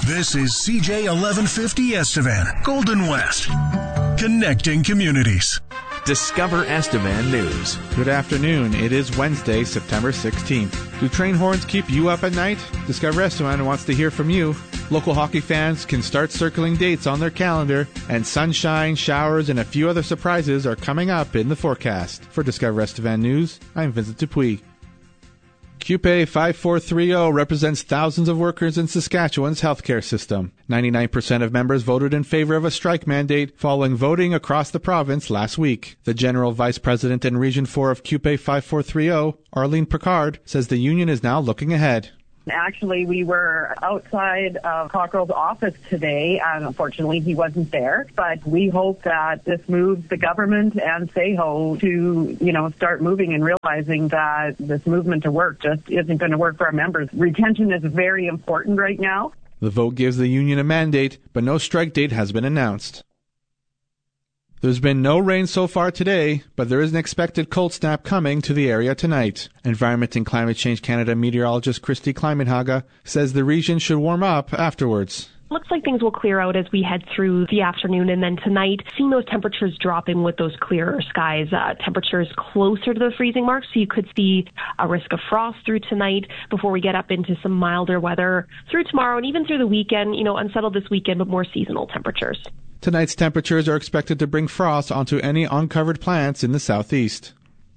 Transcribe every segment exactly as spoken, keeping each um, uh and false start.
This is C J eleven fifty Estevan, Golden West, connecting communities. Discover Estevan News. Good afternoon. It is Wednesday, September sixteenth. Do train horns keep you up at night? Discover Estevan wants to hear from you. Local hockey fans can start circling dates on their calendar, and sunshine, showers, and a few other surprises are coming up in the forecast. For Discover Estevan News, I'm Vincent Dupuis. Q P A five four three zero represents thousands of workers in Saskatchewan's healthcare system. ninety-nine percent of members voted in favor of a strike mandate following voting across the province last week. The General Vice President in Region four of Q P A five four three zero, Arlene Picard, says the union is now looking ahead. Actually, we were outside of Cockrell's office today, and unfortunately he wasn't there. But we hope that this moves the government and S A H O to, you know, start moving and realizing that this movement to work just isn't going to work for our members. Retention is very important right now. The vote gives the union a mandate, but no strike date has been announced. There's been no rain so far today, but there is an expected cold snap coming to the area tonight. Environment and Climate Change Canada meteorologist Christy Klimenhaga says the region should warm up afterwards. Looks like things will clear out as we head through the afternoon, and then tonight, seeing those temperatures dropping with those clearer skies, uh, temperatures closer to the freezing mark, so you could see a risk of frost through tonight before we get up into some milder weather through tomorrow and even through the weekend, you know, unsettled this weekend, but more seasonal temperatures. Tonight's temperatures are expected to bring frost onto any uncovered plants in the southeast.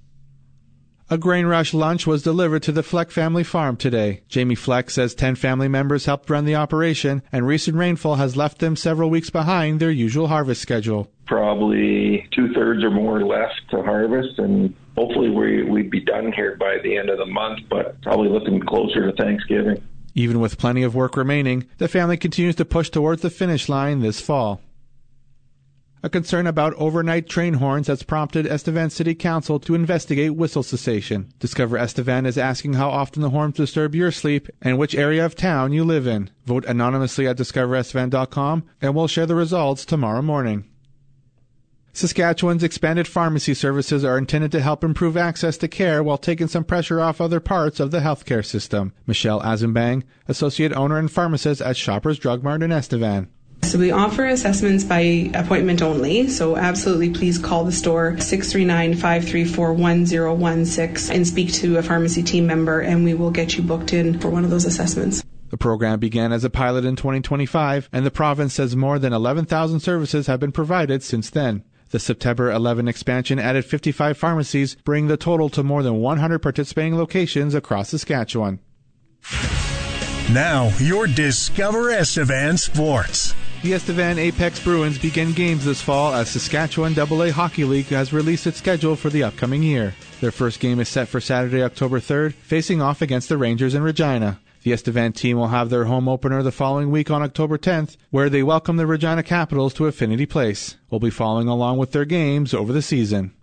A Grain Rush lunch was delivered to the Fleck family farm today. Jamie Fleck says ten family members helped run the operation, and recent rainfall has left them several weeks behind their usual harvest schedule. Probably two-thirds or more left to harvest, and hopefully we, we'd be done here by the end of the month, but probably looking closer to Thanksgiving. Even with plenty of work remaining, the family continues to push towards the finish line this fall. A concern about overnight train horns has prompted Estevan City Council to investigate whistle cessation. Discover Estevan is asking how often the horns disturb your sleep and which area of town you live in. Vote anonymously at discover estevan dot com, and we'll share the results tomorrow morning. Saskatchewan's expanded pharmacy services are intended to help improve access to care while taking some pressure off other parts of the healthcare system. Michelle Azenbang, associate owner and pharmacist at Shoppers Drug Mart in Estevan. So we offer assessments by appointment only, so absolutely please call the store six three nine, five three four, one zero one six and speak to a pharmacy team member, and we will get you booked in for one of those assessments. The program began as a pilot in twenty twenty-five, and the province says more than eleven thousand services have been provided since then. The September eleventh expansion added fifty-five pharmacies, bringing the total to more than one hundred participating locations across Saskatchewan. Now, your Discover Estevan Sports. The Estevan Apex Bruins begin games this fall as Saskatchewan double A Hockey League has released its schedule for the upcoming year. Their first game is set for Saturday, October third, facing off against the Rangers in Regina. The Estevan team will have their home opener the following week on October tenth, where they welcome the Regina Capitals to Affinity Place. We'll be following along with their games over the season.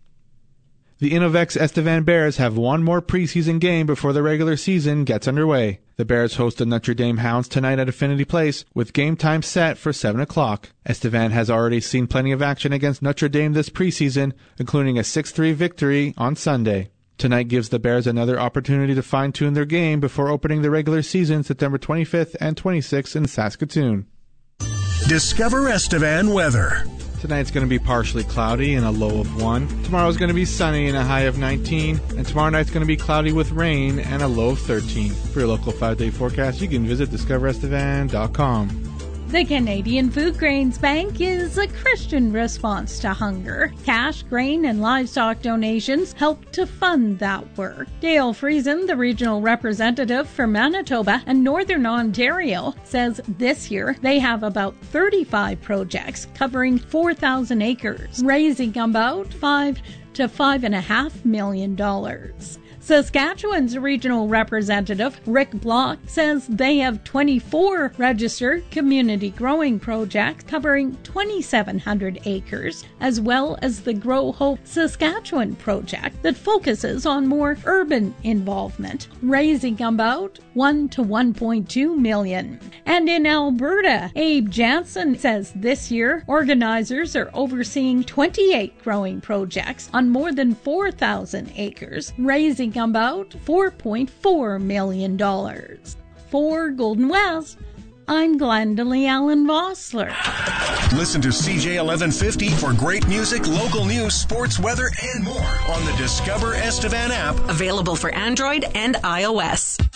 The Innovex Estevan Bears have one more preseason game before the regular season gets underway. The Bears host the Notre Dame Hounds tonight at Affinity Place, with game time set for seven o'clock. Estevan has already seen plenty of action against Notre Dame this preseason, including a six three victory on Sunday. Tonight gives the Bears another opportunity to fine-tune their game before opening the regular season September twenty-fifth and twenty-sixth in Saskatoon. Discover Estevan weather. Tonight's going to be partially cloudy and a low of one. Tomorrow's going to be sunny and a high of nineteen. And tomorrow night's going to be cloudy with rain and a low of thirteen. For your local five-day forecast, you can visit discover estevan dot com. The Canadian Food Grains Bank is a Christian response to hunger. Cash, grain, and livestock donations help to fund that work. Dale Friesen, the regional representative for Manitoba and Northern Ontario, says this year they have about thirty-five projects covering four thousand acres, raising about five to five and a half million dollars. Saskatchewan's regional representative, Rick Block, says they have twenty-four registered community growing projects covering twenty-seven hundred acres, as well as the Grow Hope Saskatchewan project that focuses on more urban involvement, raising about one to one point two million. And in Alberta, Abe Jansen says this year organizers are overseeing twenty-eight growing projects on more than four thousand acres, raising about four point four million dollars. For Golden West, I'm Glendalee Allen Vossler. Listen to C J eleven fifty for great music, local news, sports, weather, and more on the Discover Estevan app. Available for Android and iOS.